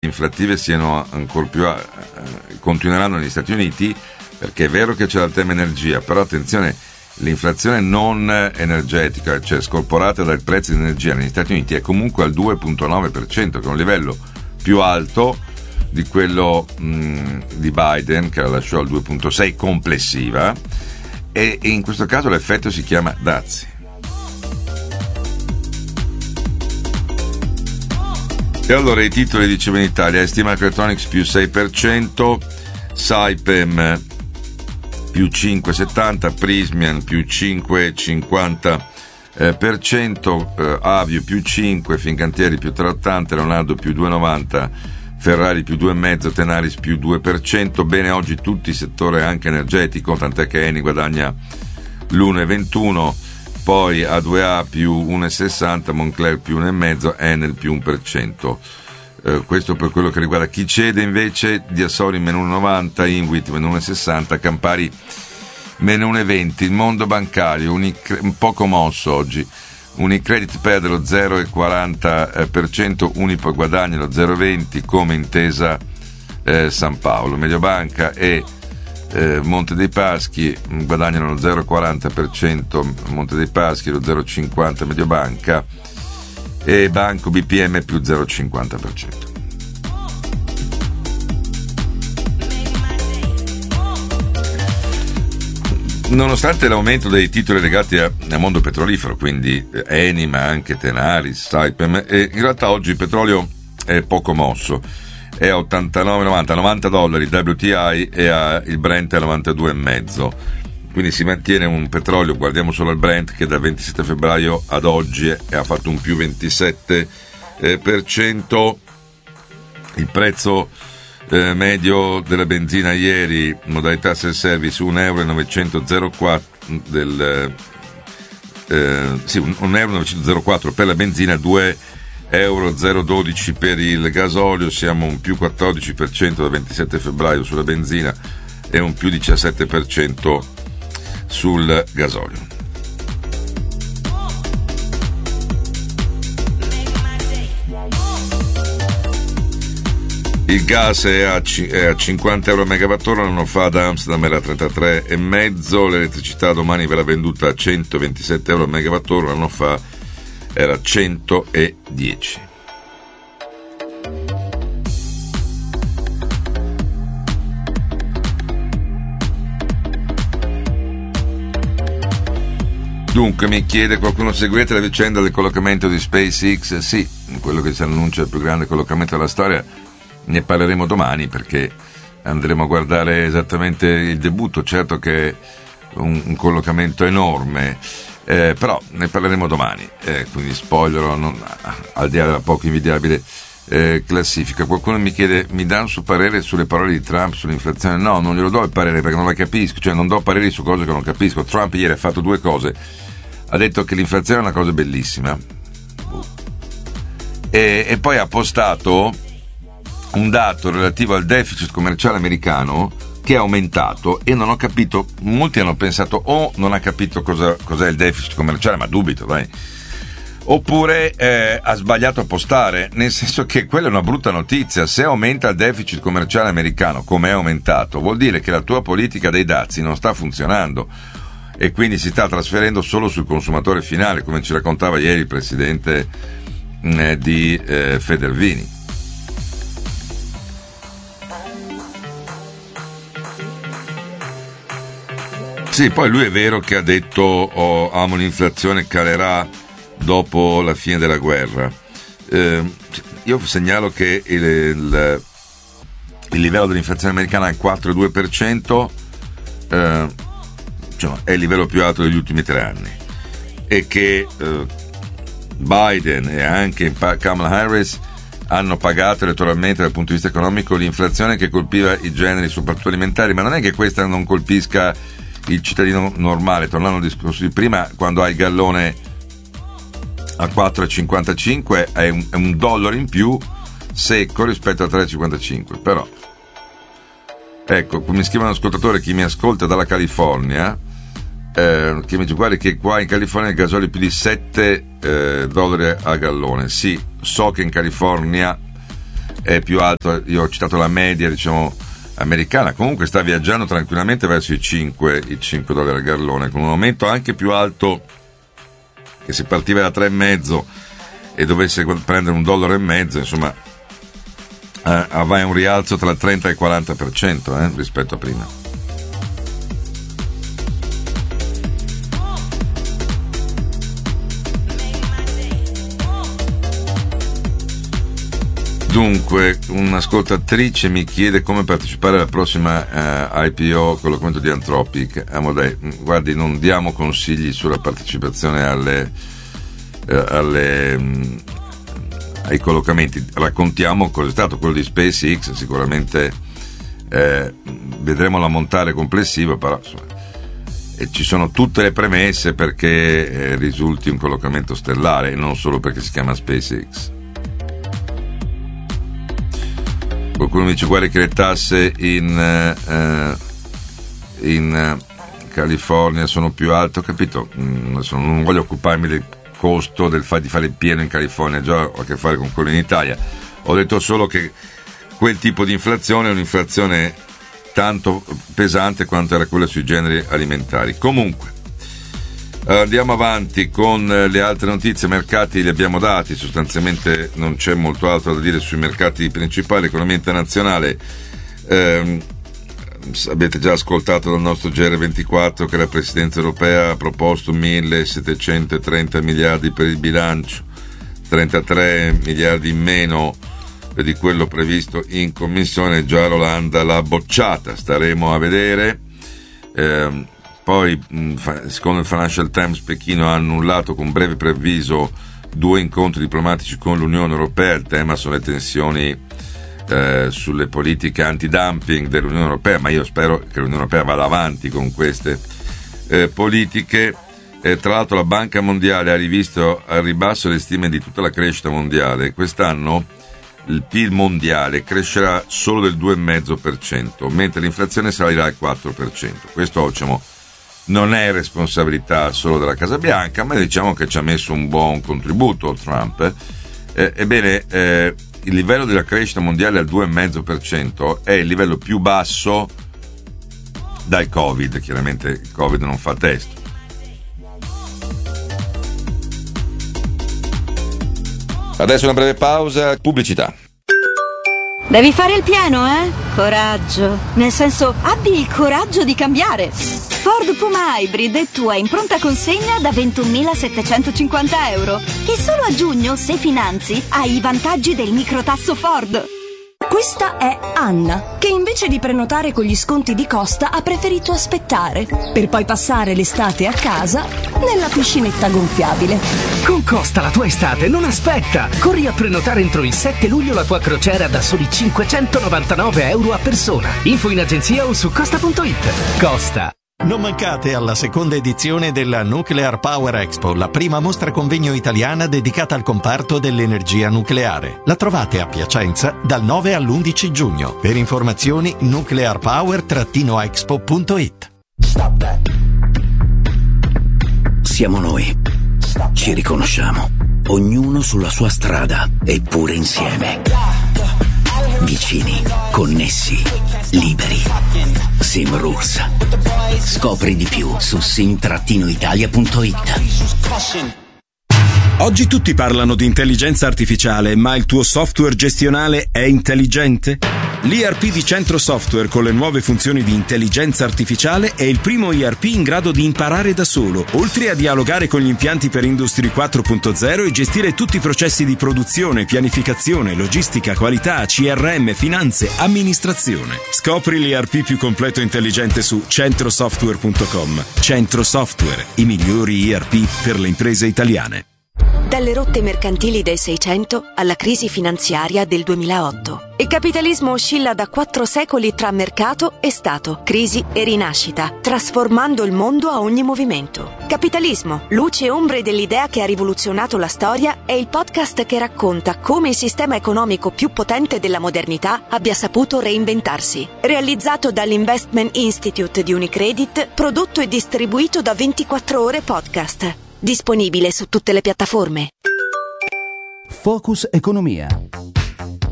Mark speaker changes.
Speaker 1: inflattive siano ancora più continueranno negli Stati Uniti, perché è vero che c'è il tema energia, però attenzione, l'inflazione non energetica, cioè scorporata dal prezzo di energia negli Stati Uniti, è comunque al 2,9%, che è un livello più alto di quello di Biden, che la lasciò al 2,6% complessiva, e in questo caso l'effetto si chiama dazi. E allora i titoli, dicevo, in Italia: ST Microelectronics più 6%, Saipem più 5,70%, Prysmian più 5,50%, Avio più 5%, Fincantieri più 3,80%, Leonardo più 2,90%, Ferrari più 2,5%, Tenaris più 2%. Bene oggi tutti, settore anche energetico, tant'è che Eni guadagna l'1,21%, poi A2A più 1,60%, Moncler più 1,5%, Enel più 1%. Questo per quello che riguarda chi cede. Invece Diasori meno 1,90%, Inwit meno 1,60%, Campari meno 1,20%. Il mondo bancario un po' commosso oggi. Unicredit perde lo 0,40%, Unipo guadagna lo 0,20%, come Intesa San Paolo. Mediobanca e Monte dei Paschi guadagnano lo 0,40%, Monte dei Paschi lo 0,50% Mediobanca, e Banco BPM più 0,50%. Nonostante l'aumento dei titoli legati al mondo petrolifero, quindi Eni ma anche Tenaris, Saipem, in realtà oggi il petrolio è poco mosso, è a $89,90 WTI e il Brent è a 92,5, quindi si mantiene un petrolio, guardiamo solo al Brent, che dal 27 febbraio ad oggi ha fatto un più 27%. Il prezzo medio della benzina ieri, modalità self-service, €1,904 €1,904 per la benzina, €2,012 per il gasolio. Siamo un più 14% dal 27 febbraio sulla benzina e un più 17% sul gasolio. Il gas è a €50 a megawattora, l'anno fa ad Amsterdam era 33,5, l'elettricità domani verrà venduta a €127 a megawattora, l'anno fa era 110. Dunque, mi chiede qualcuno: seguite la vicenda del collocamento di SpaceX? Sì, quello che si annuncia il più grande collocamento della storia. Ne parleremo domani, perché andremo a guardare esattamente il debutto. Certo che è un collocamento enorme, però ne parleremo domani, quindi spoiler, al di là della poco invidiabile classifica. Qualcuno mi chiede: mi dà un suo parere sulle parole di Trump sull'inflazione? No, non glielo do il parere perché non la capisco, cioè non do pareri su cose che non capisco. Trump ieri ha fatto due cose: ha detto che l'inflazione è una cosa bellissima e poi ha postato un dato relativo al deficit commerciale americano che è aumentato, e non ho capito, molti hanno pensato non ha capito cos'è il deficit commerciale, ma dubito, dai, oppure ha sbagliato a postare, nel senso che quella è una brutta notizia. Se aumenta il deficit commerciale americano come è aumentato, vuol dire che la tua politica dei dazi non sta funzionando e quindi si sta trasferendo solo sul consumatore finale, come ci raccontava ieri il presidente di Federvini. Sì, poi lui è vero che ha detto amo l'inflazione, calerà dopo la fine della guerra. Io segnalo che il livello dell'inflazione americana è al 4,2%, cioè è il livello più alto degli ultimi 3 anni, e che Biden e anche Kamala Harris hanno pagato elettoralmente dal punto di vista economico l'inflazione che colpiva i generi soprattutto alimentari, ma non è che questa non colpisca il cittadino normale. Tornando al discorso di prima, quando hai il gallone a 4,55 è un dollaro in più secco rispetto a 3,55. Però ecco, mi scrive un ascoltatore che mi ascolta dalla California, che mi dice: guardi che qua in California il gasolio è più di $7 a gallone. Sì, so che in California è più alto. Io ho citato la media, diciamo, americana, comunque sta viaggiando tranquillamente verso i $5 al gallone, con un aumento anche più alto, che se partiva da 3,5 e dovesse prendere $1,5, insomma, va un rialzo tra il 30 e il 40% rispetto a prima. Dunque, un'ascoltatrice mi chiede come partecipare alla prossima IPO, collocamento di Anthropic. Amodei, guardi, non diamo consigli sulla partecipazione ai collocamenti, raccontiamo cosa è stato quello di SpaceX. Sicuramente vedremo l'ammontare complessivo, però insomma, ci sono tutte le premesse perché risulti un collocamento stellare e non solo perché si chiama SpaceX. Qualcuno mi dice guarda che le tasse in California sono più alte. Ho capito, non voglio occuparmi del costo di fare il pieno in California, già ho a che fare con quello in Italia. Ho detto solo che quel tipo di inflazione è un'inflazione tanto pesante quanto era quella sui generi alimentari. Comunque andiamo avanti con le altre notizie. Mercati li abbiamo dati, sostanzialmente non c'è molto altro da dire sui mercati principali. Economia internazionale, avete già ascoltato dal nostro GR24 che la Presidenza europea ha proposto 1.730 miliardi per il bilancio, 33 miliardi in meno di quello previsto in Commissione. Già l'Olanda l'ha bocciata, staremo a vedere. Poi, secondo il Financial Times, Pechino ha annullato con breve preavviso 2 incontri diplomatici con l'Unione Europea. Il tema sono le tensioni sulle politiche antidumping dell'Unione Europea, ma io spero che l'Unione Europea vada avanti con queste politiche. Tra l'altro la Banca Mondiale ha rivisto al ribasso le stime di tutta la crescita mondiale. Quest'anno il PIL mondiale crescerà solo del 2,5%, mentre l'inflazione salirà al 4%. Questo, diciamo, non è responsabilità solo della Casa Bianca, ma diciamo che ci ha messo un buon contributo Trump. Ebbene, il livello della crescita mondiale al 2,5% è il livello più basso dal Covid. Chiaramente il Covid non fa testo. Adesso una breve pausa, pubblicità.
Speaker 2: Devi fare il pieno, eh? Coraggio. Nel senso, abbi il coraggio di cambiare. Ford Puma Hybrid è tua in pronta consegna da €21.750. E solo a giugno, se finanzi, hai i vantaggi del microtasso Ford.
Speaker 3: Questa è Anna, che invece di prenotare con gli sconti di Costa ha preferito aspettare, per poi passare l'estate a casa nella piscinetta gonfiabile.
Speaker 4: Con Costa la tua estate non aspetta! Corri a prenotare entro il 7 luglio la tua crociera da soli €599 a persona. Info in agenzia o su costa.it. Costa.
Speaker 5: Non mancate alla seconda edizione della Nuclear Power Expo, la prima mostra convegno italiana dedicata al comparto dell'energia nucleare. La trovate a Piacenza dal 9 all'11 giugno. Per informazioni nuclearpower-expo.it.
Speaker 6: Siamo noi. Ci riconosciamo. Ognuno sulla sua strada, eppure insieme. Vicini, connessi, liberi. Sim Rules. Scopri di più su sim-italia.it.
Speaker 7: Oggi tutti parlano di intelligenza artificiale, ma il tuo software gestionale è intelligente? L'ERP di Centro Software con le nuove funzioni di intelligenza artificiale è il primo ERP in grado di imparare da solo, oltre a dialogare con gli impianti per Industry 4.0 e gestire tutti i processi di produzione, pianificazione, logistica, qualità, CRM, finanze, amministrazione. Scopri l'ERP più completo e intelligente su centrosoftware.com. Centro Software, i migliori ERP per le imprese italiane.
Speaker 8: Dalle rotte mercantili del 600 alla crisi finanziaria del 2008. Il capitalismo oscilla da 4 secoli tra mercato e Stato, crisi e rinascita, trasformando il mondo a ogni movimento. Capitalismo, luce e ombre dell'idea che ha rivoluzionato la storia, è il podcast che racconta come il sistema economico più potente della modernità abbia saputo reinventarsi. Realizzato dall'Investment Institute di Unicredit, prodotto e distribuito da 24 Ore Podcast. Disponibile su tutte le piattaforme.
Speaker 9: Focus Economia.